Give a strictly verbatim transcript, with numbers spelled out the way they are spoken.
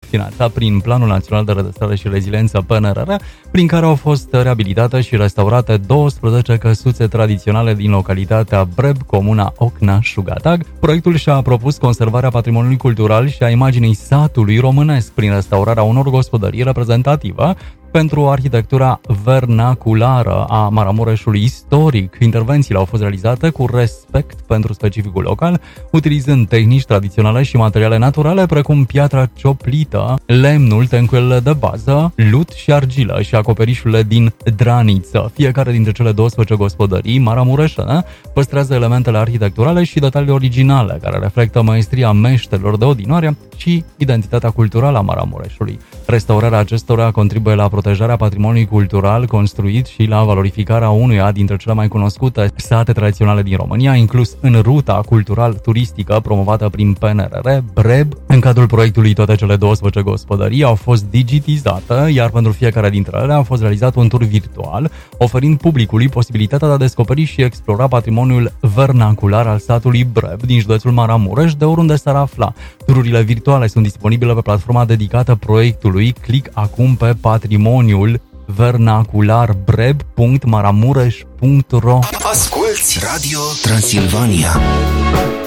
finanțat prin Planul Național de Redresare și Reziliență P N R R, prin care au fost reabilitate și restaurate douăsprezece căsuțe tradiționale din localitatea Breb, comuna Ocna-Șugatag. Proiectul și-a propus conservarea patrimoniului cultural și a imaginii satului românesc prin restaurarea unor gospodării reprezentative pentru arhitectura vernaculară a Maramureșului istoric. Intervențiile au fost realizate cu respect pentru specificul local, utilizând tehnici tradiționale și materiale naturale precum piatra cioplită, lemnul, tencurile de bază, lut și argilă și acoperișurile din draniță. Fiecare dintre cele douăsprezece gospodării maramureșene păstrează elementele arhitecturale și detaliile originale, care reflectă maestria meșterilor de odinoare și identitatea culturală a Maramureșului. Restaurarea acestora contribuie la protejarea patrimoniului cultural construit și la valorificarea unuia dintre cele mai cunoscute sate tradiționale din România, inclus în ruta cultural-turistică promovată prin P N R R, Breb. În cadrul proiectului, toate cele douăsprezece gospodării au fost digitizate, iar pentru fiecare dintre ele a fost realizat un tur virtual, oferind publicului posibilitatea de a descoperi și explora patrimoniul vernacular al satului Breb din județul Maramureș, de oriunde s-ar afla. Tururile virtuale sunt disponibile pe platforma dedicată proiectului. Clic acum pe patrimoniul vernacular breb punct maramureș punct ro. Asculți Radio Transilvania.